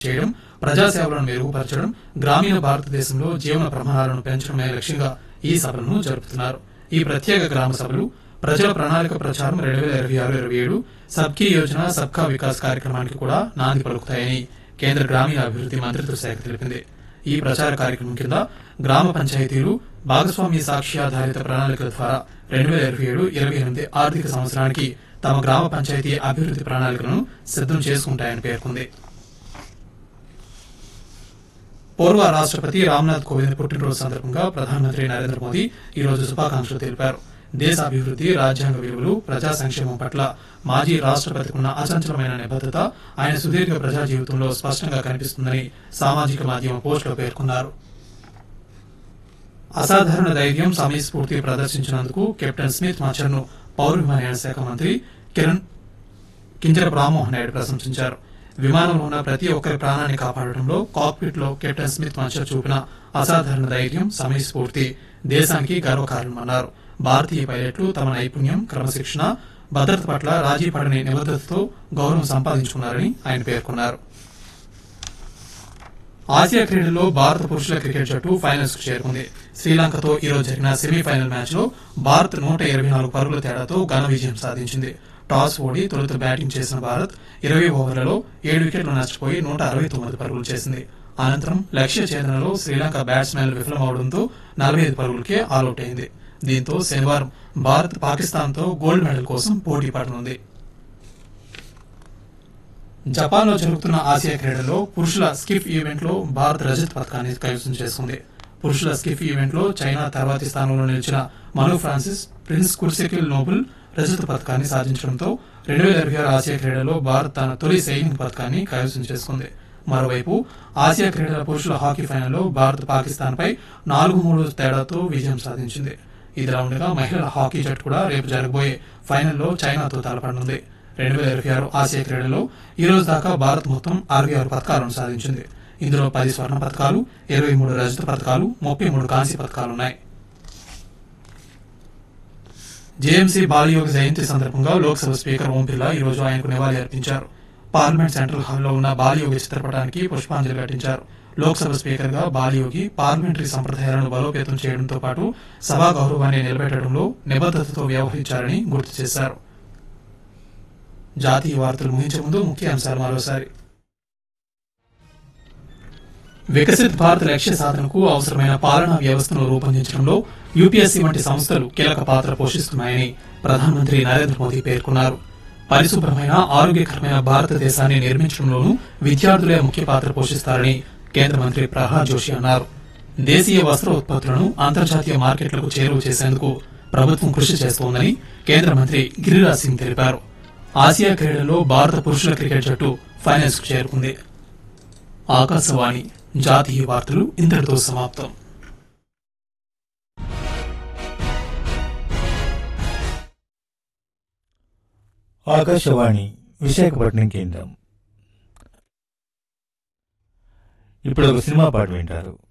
చేయడం, ప్రజాసేవలను మెరుగుపరచడం, గ్రామీణ భారతదేశంలో జీవన ప్రమాణాలను పెంచడమే లక్ష్యంగా ఈ సభలను జరుపుతున్నారు. ఈ ప్రత్యేక గ్రామ సభలు ప్రజల ప్రణాళిక ప్రచారం 2026-27 సబ్కీ యోజన సబ్కా వికాస్ కార్యక్రమానికి కూడా నాంది పలుకుతాయని కేంద్ర గ్రామీణ అభివృద్ధి మంత్రిత్వ శాఖ తెలిపింది. ఈ ప్రచార కార్యక్రమం కింద గ్రామ పంచాయతీలు భాగస్వామ్య సాక్ష్యాధారిత ప్రణాళికల ద్వారా 2027-28 ఆర్థిక సంవత్సరానికి తమ గ్రామ పంచాయతీ అభివృద్ధి ప్రణాళికలను సిద్ధం చేసుకుంటాయని పేర్కొంది. పూర్వ రాష్ట్రపతి రామ్నాథ్ కోవింద్ పుట్టినరోజు సందర్భంగా ప్రధానమంత్రి నరేంద్ర మోదీ ఈ రోజు శుభాకాంక్షలు తెలిపారు. దేశ అభివృద్ధి, రాజ్యాంగ విలువలు, ప్రజా సంక్షేమం పట్ల మాజీ రాష్ట్రపతికున్న అచంచలమైన నిబద్ధత ఆయన సుదీర్ఘ ప్రజా జీవితంలో స్పష్టంగా కనిపిస్తుందని సామాజిక మాధ్యమ పోస్టులో పేర్కొన్నారు. అసాధారణ ధైర్యం, సమయస్ఫూర్తి ప్రదర్శించినందుకు కెప్టెన్ స్మిత్ మాచర్ను పౌర విమానయాన శాఖ మంత్రి కింజరపు రామ్మోహన్ నాయుడు ప్రశంసించారు. విమానంలో ఉన్న ప్రతి ఒక్కరి ప్రాణాన్ని కాపాడడంలో కాక్పిట్ లో కెప్టెన్ స్మిత్ మాచర్ చూపిన అసాధారణ ధైర్యం, సమయస్ఫూర్తి దేశానికి గర్వకారణమన్నారు. భారతీయ పైలట్లు తమ నైపుణ్యం, క్రమశిక్షణ, భద్రత పట్ల రాజీ పడని నిబద్ధతతో గౌరవం సంపాదించుకున్నారని ఆయన పేర్కొన్నారు. ఆసియా క్రీడల్లో భారత పురుషుల క్రికెట్ జట్టు ఫైనల్స్ కు చేరుకుంది. శ్రీలంకతో ఈరోజు జరిగిన సెమీఫైనల్ మ్యాచ్ లో భారత్ 124 పరుగుల తేడాతో ఘన విజయం సాధించింది. టాస్ ఓడి తొలుత బ్యాటింగ్ చేసిన భారత్ 20 ఓవర్లలో 7 వికెట్లు నష్టపోయి 169 పరుగులు చేసింది. అనంతరం లక్ష్య ఛేదనలో శ్రీలంక బ్యాట్స్మెన్లు విఫలమవడంతో 45 పరుగులకే ఆలౌట్ అయింది. దీంతో శనివారం భారత్ పాకిస్తాన్ తో గోల్డ్ మెడల్ కోసం పోటీ పడనుంది. జపాన్ లో జరుగుతున్న ఆసియా క్రీడల్లో పురుషుల స్కిఫ్ ఈవెంట్ లో భారత్ రజత పథకాన్ని కైవసం చేసుకుంది. పురుషుల స్కిఫ్ ఈవెంట్ లో చైనా తర్వాతి స్థానంలో నిలిచిన మను ఫ్రాన్సిస్ ప్రిన్స్ కుర్సికిల్ నోబుల్ రజత పథకాన్ని సాధించడంతో 2026 ఆసియా క్రీడల్లో భారత్ తన తొలి సైనింగ్ పథకాన్ని కైవసం చేసుకుంది. మరోవైపు ఆసియా క్రీడల పురుషుల హాకీ ఫైనల్లో భారత్ పాకిస్తాన్ పై 4-3 తేడాతో విజయం సాధించింది. ఇదిలా ఉండగా మహిళల హాకీ జట్టు కూడా రేపు జరగబోయే ఫైనల్లో చైనాతో తలపడనుంది. 2026 ఆసియా క్రీడల్లో ఈ రోజు దాకా భారత్ మొత్తం 66 పథకాలను సాధించింది. ఇందులో 10 స్వర్ణ పథకాలు, 23 రజత పథకాలు, 33 కాంస్య పథకాలున్నాయి. జేఎంసీ బాలయోగ జయంతి సందర్భంగా లోక్సభ స్పీకర్ ఓం బిర్లా ఈ రోజు ఆయనకు నివాళి అర్పించారు. పార్లమెంట్ సెంట్రల్ హాల్లో ఉన్న బాలయోగి చిత్రపటానికి పుష్పాంజలి ఘటించారు. లోక్సభ స్పీకర్ గా బాలయోగి పార్లమెంటరీ సంప్రదాయాలను బలోపేతం చేయడంతో పాటు సభా గౌరవాన్ని నిలబెట్టడంలో నిబద్ధతతో వ్యవహరించారని గుర్తు చేశారు. జాతీయ వార్తలు ముగించే ముందు ముఖ్య అంశాలు మరోసారి. వికసిత్ భారత్ లక్ష్య సాధనకు అవసరమైన పాలనా వ్యవస్థను రూపొందించడంలో యూపీఎస్సీ వంటి సంస్థలు కీలక పాత్ర పోషిస్తున్నాయని ప్రధానమంత్రి నరేంద్ర మోదీ పేర్కొన్నారు. పరిశుభ్రమైన, ఆరోగ్యకరమైన భారతదేశాన్ని నిర్మించడంలోనూ విద్యార్థులే ముఖ్య పాత్ర పోషిస్తారని కేంద్ర మంత్రి ప్రహ్లాద్ జోషి అన్నారు. దేశీయ వస్త్ర ఉత్పత్తులను అంతర్జాతీయ మార్కెట్లకు చేరువ చేసేందుకు ప్రభుత్వం కృషి చేస్తోందని కేంద్ర మంత్రి గిరిరాజ్ సింగ్ తెలిపారు. ఆసియా క్రీడల్లో భారత పురుషుల క్రికెట్ జట్టు ఫైనల్స్ కు చేరుకుంది. ఆకాశవాణి జాతీయ వార్తలు ఇంతటితో సమాప్తం. ఆకాశవాణి విశాఖపట్నం కేంద్రం. ఇప్పుడు ఒక సినిమా పాట వింటారు.